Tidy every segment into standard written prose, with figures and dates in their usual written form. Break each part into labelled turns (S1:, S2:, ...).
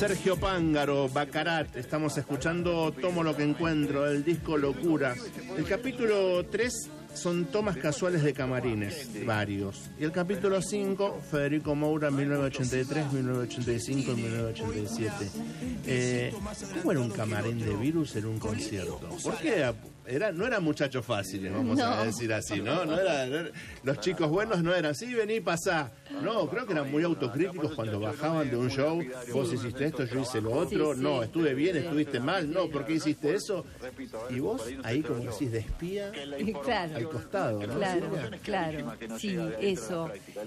S1: Sergio Pángaro, Baccarat. Estamos escuchando Tomo lo que encuentro, el disco Locura. El capítulo 3 son tomas casuales de camarines, varios. Y el capítulo 5, Federico Moura, 1983, 1985 y 1987. ¿Cómo era un camarín de Virus en un concierto? ¿Por qué? No eran muchachos fáciles, vamos a decir así, ¿no? Los chicos buenos no eran así, vení, pasá. No, creo que eran muy autocríticos cuando bajaban de un show. Vos hiciste esto, yo hice lo otro. No, estuve bien, estuviste mal. No, ¿por qué hiciste eso? Y vos ahí, como decís, de espía,
S2: claro,
S1: al costado, ¿no?
S2: Claro, sí, eso.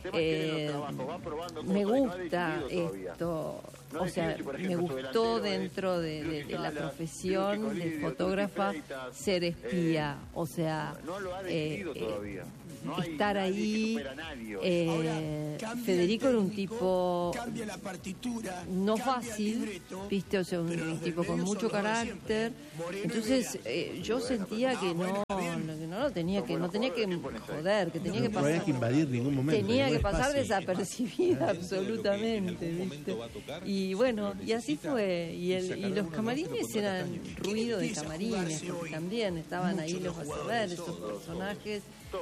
S2: Me gusta esto. O sea, me gustó dentro de la profesión de fotógrafa ser espía, o sea, estar ahí. Federico era un tipo no fácil, viste, o sea, un tipo con mucho carácter. Entonces yo sentía que no tenía que joder, que tenía que pasar,
S1: no había que invadir ningún momento,
S2: tenía que pasar desapercibida absolutamente, ¿viste? Y bueno, y así fue. Y los camarines eran ruido de camarines, porque también estaban ahí, los vas a ver, esos personajes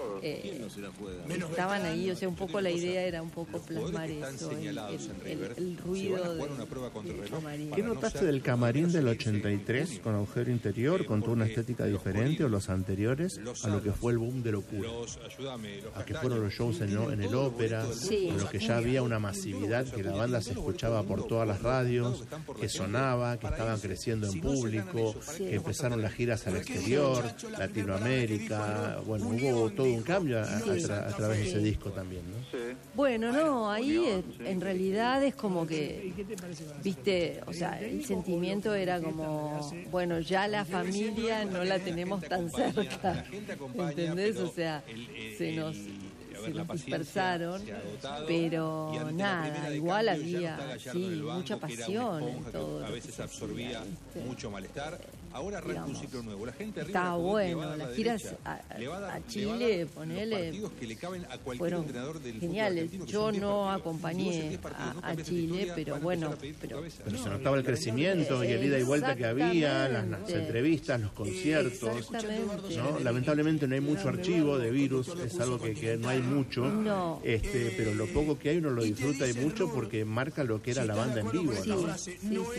S2: estaban ahí, o sea, un poco la idea era un poco plasmar eso, el ruido de camarines.
S1: ¿Qué notaste del camarín del 83 con agujero interior, con toda una estética diferente, o los anteriores a lo que fue el boom de Locura? A que fueron los shows en el ópera, en lo que ya había una masividad, que la banda se escuchaba por todas las radios, que sonaba, que estaban creciendo en público, que empezaron las giras al exterior, Latinoamérica. Bueno, hubo todo un cambio a través de ese disco también, ¿no?
S2: Bueno, no, ahí en realidad es como que, viste, o sea, el sentimiento era como, bueno, ya la familia no la tenemos tan cerca, ¿entendés? O sea, se nos dispersaron, pero nada, igual había mucha pasión en todo.
S3: A veces absorbía mucho malestar. Ahora arranca un ciclo nuevo. La gente
S2: estaba bueno, las giras a Chile, ponele, fueron geniales. Yo no acompañé a Chile, pero bueno, pero
S1: se notaba el crecimiento y el ida y vuelta que había, las entrevistas, los conciertos, ¿no? Lamentablemente no hay mucho archivo de Virus, es algo que no hay mucho, pero lo poco que hay uno lo disfruta y mucho porque marca lo que era la banda en vivo, ¿no?
S2: Sí.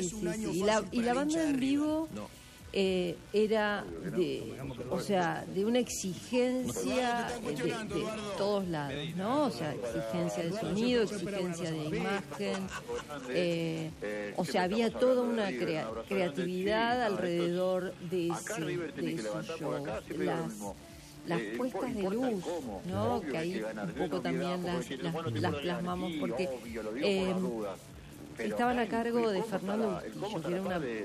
S2: Y la banda en vivo era de una exigencia de todos lados, ¿no? O sea, exigencia de sonido, exigencia de imagen, o sea, había toda una creatividad alrededor de esos shows. Las puestas de luz, ¿no? Que ahí un poco también las plasmamos, porque estaban a cargo de Fernando Bustillo, que era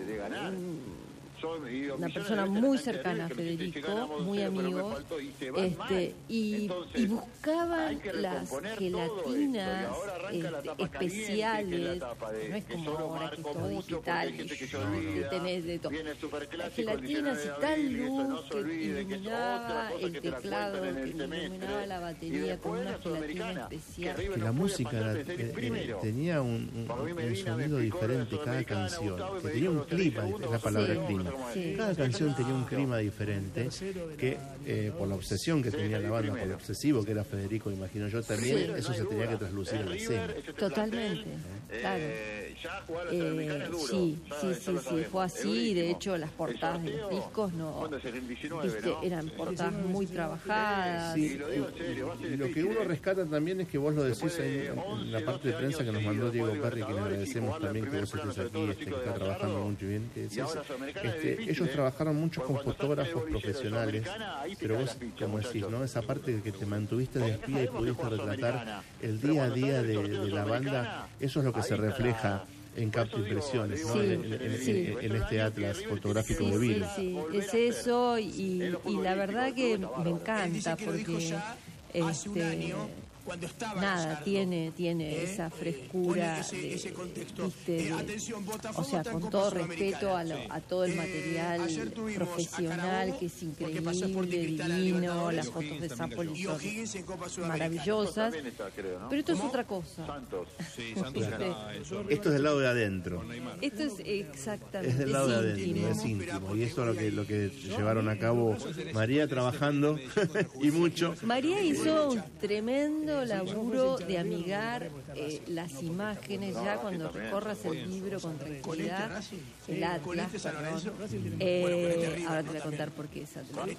S2: una persona muy cercana a Federico, muy amigo, y buscaban las gelatinas especiales, no es como ahora que es todo digital, que tenés de todo. Las gelatinas y tal luz que iluminaba el teclado, que iluminaba la batería con una gelatina especial.
S1: Que la música tenía un sonido diferente cada canción, que tenía un clima, es la palabra clima.
S2: Sí.
S1: Cada canción tenía un clima diferente que por la obsesión que tenía la banda, por lo obsesivo que era Federico, imagino yo también, eso se tenía que traslucir en la escena.
S2: Totalmente, claro. Sí, fue así. De hecho, las portadas de los discos eran portadas muy trabajadas.
S1: Sí, y lo que uno rescata también es que vos lo decís en la parte de prensa que nos mandó Diego Perry, que le agradecemos también que vos estés aquí, que está trabajando mucho bien, que decís, ellos trabajaron mucho con fotógrafos profesionales, pero vos, como decís, ¿no? Esa parte que te mantuviste de espía y pudiste retratar el día a día de la banda, eso es lo que se refleja en Capta Impresiones, ¿no? En este atlas fotográfico de Virus.
S2: Sí, es eso, y la verdad que me encanta, porque nada, tiene esa frescura, o sea, con todo respeto a todo el material profesional, que es increíble, divino, las fotos de Sápoli son maravillosas, pero esto es otra cosa.
S1: Esto es del lado de adentro.
S2: Esto es exactamente,
S1: es del lado de adentro, es íntimo, y eso es lo que llevaron a cabo María trabajando y mucho.
S2: María hizo un tremendo laburo de amigar las imágenes. Ya cuando recorras el libro con tranquilidad, el Atlas, perdón, ahora te voy a contar por qué es Atlas,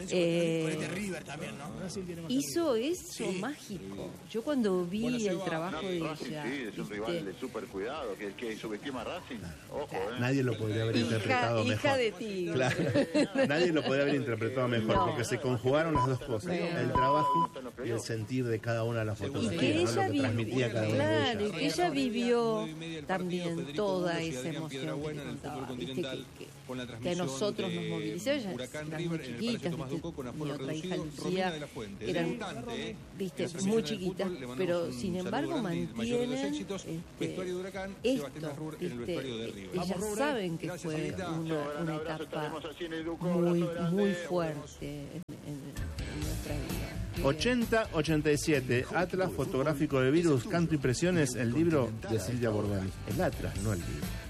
S2: hizo eso mágico. Yo cuando vi el trabajo de ella,
S4: es un rival de súper cuidado, que subestima a Racing, ojo,
S1: nadie lo podría haber interpretado mejor.
S2: Hija de Tigre.
S1: Claro. Nadie lo podría haber interpretado mejor, porque se conjugaron las dos cosas, el trabajo y el sentir de cada una de las fotografías, ¿no? Lo que transmitía cada una de ellas.
S2: Claro, que ella vivió también toda esa emoción que contaba, que a nosotros nos movilizó. Ella eran muy chiquitas, mi otra hija Lucía, eran muy chiquitas, pero sin embargo mantienen esto, ellas saben que fue una etapa muy fuerte en nuestra vida.
S1: 80-87, Atlas fotográfico de virus, canto impresiones, el libro de Silvia Bordoni. El Atlas, no el libro.